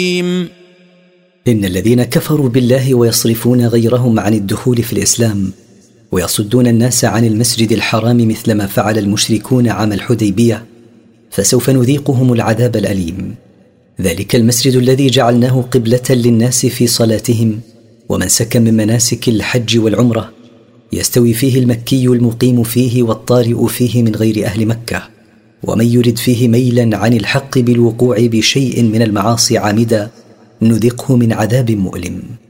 إن الذين كفروا بالله ويصرفون غيرهم عن الدخول في الإسلام ويصدون الناس عن المسجد الحرام مثل ما فعل المشركون عام الحديبية، فسوف نذيقهم العذاب الأليم. ذلك المسجد الذي جعلناه قبلة للناس في صلاتهم ومنسكا من مناسك الحج والعمرة، يستوي فيه المكي المقيم فيه والطارئ فيه من غير أهل مكة، ومن يرد فيه ميلا عن الحق بالوقوع بشيء من المعاصي عامدا نذقه من عذاب مؤلم.